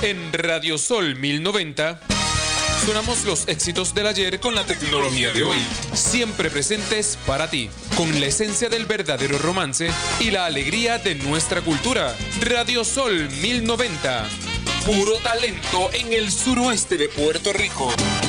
En Radio Sol 1090 sonamos los éxitos del ayer con la tecnología de hoy, siempre presentes para ti, con la esencia del verdadero romance y la alegría de nuestra cultura. Radio Sol 1090, puro talento en el suroeste de Puerto Rico.